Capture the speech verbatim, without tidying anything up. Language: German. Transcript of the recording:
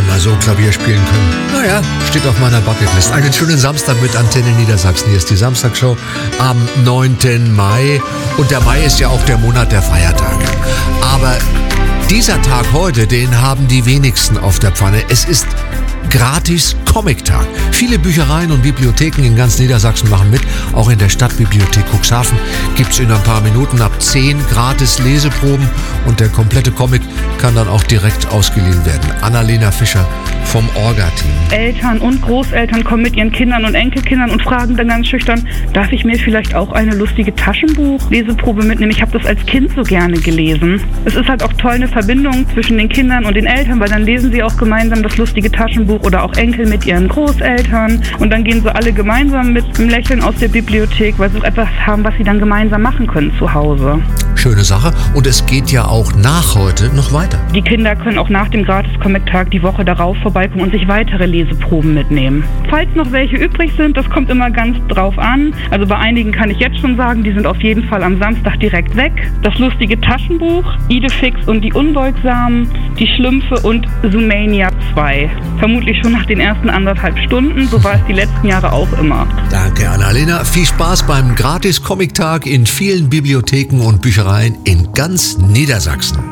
einmal so Klavier spielen können. Naja, steht auf meiner Bucketlist. Einen schönen Samstag mit Antenne Niedersachsen. Hier ist die Samstagshow am neunten Mai. Und der Mai ist ja auch der Monat der Feiertage. Aber dieser Tag heute, den haben die wenigsten auf der Pfanne. Es ist gratis Comic-Tag. Viele Büchereien und Bibliotheken in ganz Niedersachsen machen mit. Auch in der Stadtbibliothek Cuxhaven gibt es in ein paar Minuten ab zehn gratis Leseproben und der komplette Comic kann dann auch direkt ausgeliehen werden. Annalena Fischer vom Orga-Team. Eltern und Großeltern kommen mit ihren Kindern und Enkelkindern und fragen dann ganz schüchtern, darf ich mir vielleicht auch eine lustige Taschenbuch-Leseprobe mitnehmen? Ich habe das als Kind so gerne gelesen. Es ist halt auch toll, eine Verbindung zwischen den Kindern und den Eltern, weil dann lesen sie auch gemeinsam das lustige Taschenbuch oder auch Enkel mit ihren Großeltern und dann gehen sie alle gemeinsam mit einem Lächeln aus der Bibliothek, weil sie etwas haben, was sie dann gemeinsam machen können zu Hause. Schöne Sache. Und es geht ja auch nach heute noch weiter. Die Kinder können auch nach dem Gratis-Comic-Tag die Woche darauf vorbeikommen und sich weitere Leseproben mitnehmen. Falls noch welche übrig sind, das kommt immer ganz drauf an. Also bei einigen kann ich jetzt schon sagen, die sind auf jeden Fall am Samstag direkt weg. Das lustige Taschenbuch, Idefix und die Unbeugsamen, die Schlümpfe und Zoomania zwei. Vermutlich schon nach den ersten anderthalb Stunden. So war es die letzten Jahre auch immer. Danke, Annalena. Viel Spaß beim Gratis-Comic-Tag in vielen Bibliotheken und Büchereien in ganz Niedersachsen.